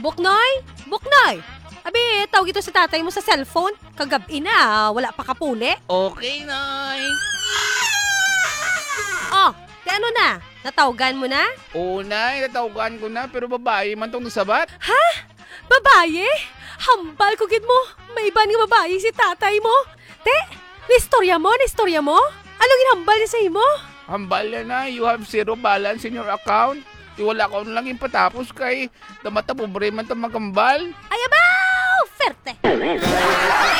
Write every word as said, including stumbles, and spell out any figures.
Buknoy? Buknoy! Abi, tawag ito sa tatay mo sa cellphone. Kagabi na, wala pa kapuli. Okay, Nay. Oh, di ano na? Natawagan mo na? Oo, Nay. Natawagan ko na pero babae man tong nasabat. Ha? Babaye? Hambal ko gid mo. May iba nga babae si tatay mo. Te, nistorya mo, nistorya mo? Anong ginhambal niya sa imo? Hambal yan na. You have zero balance in your account. Di wala ko lang yung patapos kay tamata pobre man itong magkambal. Ay, abaw! Ferte!